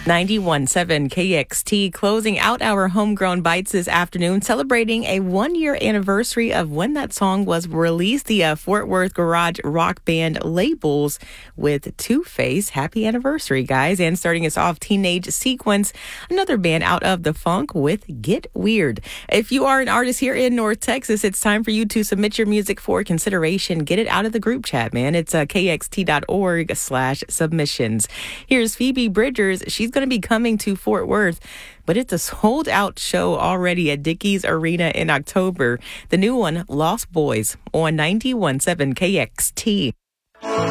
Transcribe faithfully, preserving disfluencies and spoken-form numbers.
ninety-one point seven K X T closing out our Homegrown Bites this afternoon, celebrating a one-year anniversary of when that song was released. The uh, Fort Worth garage rock band Labels with Two-Face. Happy anniversary, guys. And starting us off, Teenage Sequence, another band out of the funk with Get Weird. If you are an artist here in North Texas, it's time for you to submit your music for consideration. Get it out of the group chat, man. It's uh, kxt.org slash submissions. Here's Phoebe Bridgers. She's going to be coming to Fort Worth, but it's a sold out show already at Dickies Arena in October. The new one, Lost Boys, on ninety-one point seven K X T.